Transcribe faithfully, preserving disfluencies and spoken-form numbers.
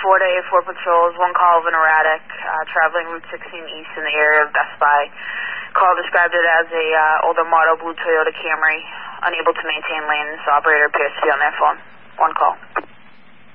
four to eight four patrols, one call of an erratic, uh, traveling Route sixteen East in the area of Best Buy. Call described it as a uh, older model blue Toyota Camry, unable to maintain lanes. Operator appears to be on their phone. One call.